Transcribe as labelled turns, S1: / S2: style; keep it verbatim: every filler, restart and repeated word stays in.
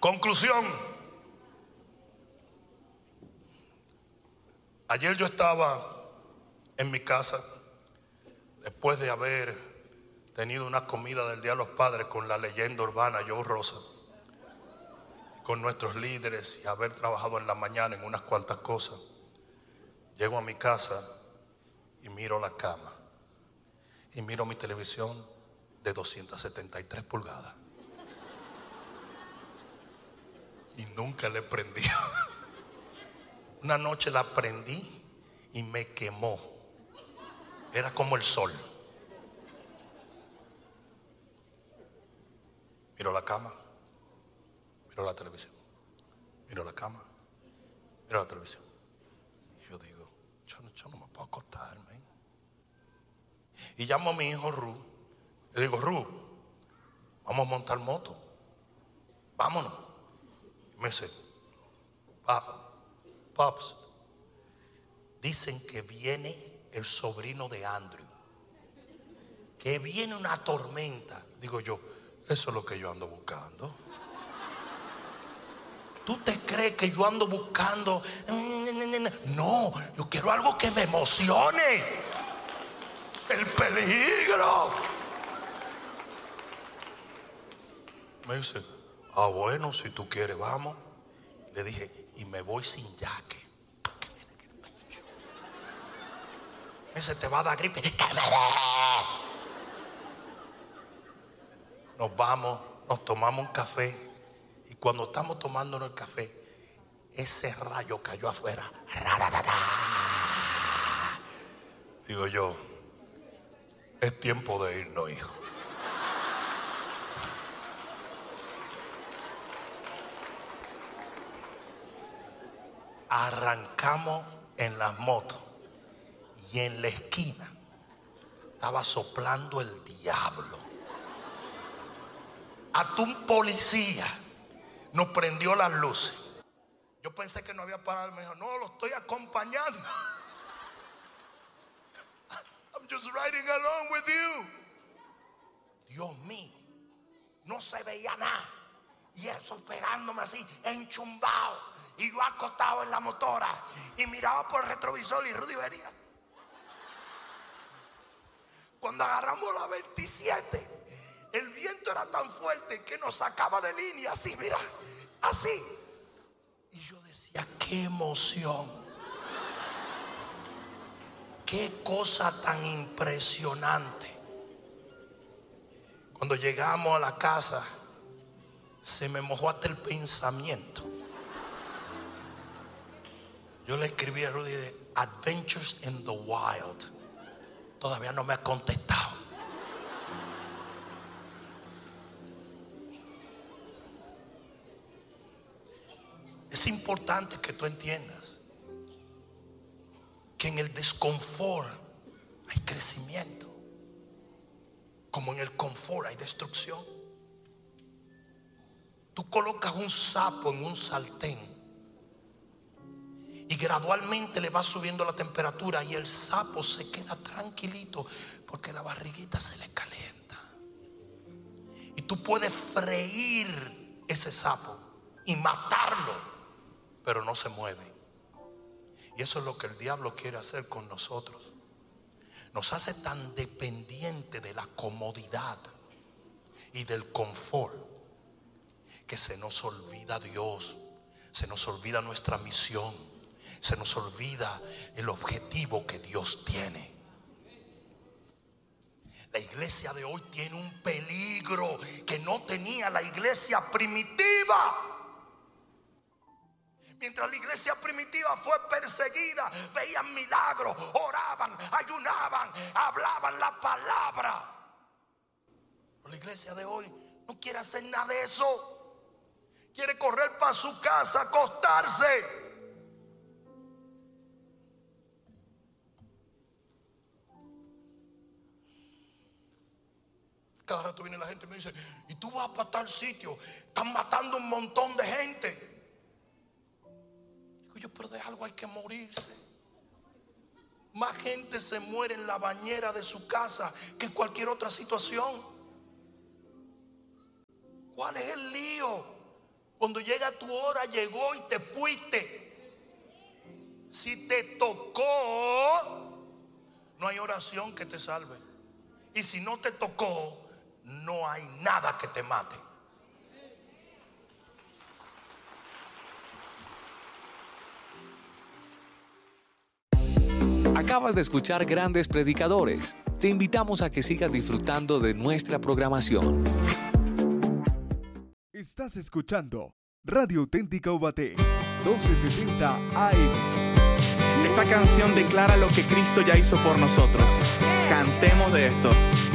S1: Conclusión. Ayer yo estaba en mi casa después de haber tenido una comida del Día de los Padres con la leyenda urbana Joe Rosa, con nuestros líderes, y haber trabajado en la mañana en unas cuantas cosas. Llego a mi casa y miro la cama y miro mi televisión de doscientas setenta y tres pulgadas y nunca le prendí. Una noche la prendí y me quemó. Era como el sol. Miro la cama, miro la televisión, miro la cama, miro la televisión. Y yo digo, yo no, yo no me puedo acostar, man. Y llamo a mi hijo Ru. Le digo, Ru, vamos a montar moto. Vámonos. Y me dice, Pap, Pops, dicen que viene el sobrino de Andrew, que viene una tormenta. Digo yo, eso es lo que yo ando buscando. ¿Tú te crees que yo ando buscando? No, yo quiero algo que me emocione. El peligro. Me dice, ah, bueno, si tú quieres, vamos. Le dije, y me voy sin jaque. Me dice, te va a dar gripe. ¡Que me dé! Nos vamos, nos tomamos un café. Y cuando estamos tomándonos el café, ese rayo cayó afuera. Digo yo, es tiempo de irnos, hijo. Arrancamos en las motos y en la esquina estaba soplando el diablo. Hasta un policía nos prendió las luces. Yo pensé que no había parado. Me dijo, no, lo estoy acompañando. I'm just riding along with you. Dios mío, no se veía nada. Y eso pegándome así, enchumbado. Y yo acostado en la motora. Y miraba por el retrovisor y Rudy venía. Cuando agarramos la veintisiete, el viento era tan fuerte que nos sacaba de línea, así, mira, así. Y yo decía, qué emoción. Qué cosa tan impresionante. Cuando llegamos a la casa, se me mojó hasta el pensamiento. Yo le escribí a Rudy de Adventures in the Wild. Todavía no me ha contestado. Es importante que tú entiendas que en el desconfort hay crecimiento, como en el confort hay destrucción. Tú colocas un sapo en un sartén y gradualmente le va subiendo la temperatura y el sapo se queda tranquilito porque la barriguita se le calienta. Y tú puedes freír ese sapo y matarlo, pero no se mueve. Y eso es lo que el diablo quiere hacer con nosotros. Nos hace tan dependiente de la comodidad y del confort que se nos olvida Dios, se nos olvida nuestra misión, se nos olvida el objetivo que Dios tiene. La iglesia de hoy tiene un peligro que no tenía la iglesia primitiva. Mientras la iglesia primitiva fue perseguida, veían milagros, oraban, ayunaban, hablaban la palabra. Pero la iglesia de hoy no quiere hacer nada de eso. Quiere correr para su casa, acostarse. Cada rato viene la gente y me dice, ¿y tú vas para tal sitio? Están matando un montón de gente. Digo yo, pero de algo hay que morirse. Más gente se muere en la bañera de su casa que en cualquier otra situación. ¿Cuál es el lío? Cuando llega tu hora, llegó y te fuiste. Si te tocó, no hay oración que te salve. Y si no te tocó, no hay nada que te mate.
S2: Acabas de escuchar Grandes Predicadores. Te invitamos a que sigas disfrutando de nuestra programación.
S3: Estás escuchando Radio Auténtica Ubaté, doce setenta A M.
S4: Esta canción declara lo que Cristo ya hizo por nosotros. Cantemos de esto.